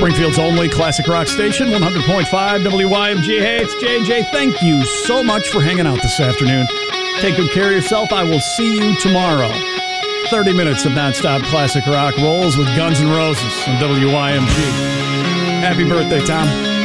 Springfield's only classic rock station, 100.5 WYMG. Hey, it's JJ. Thank you so much for hanging out this afternoon. Take good care of yourself. I will see you tomorrow. 30 minutes of nonstop classic rock rolls with Guns N' Roses on WYMG. Happy birthday, Tom.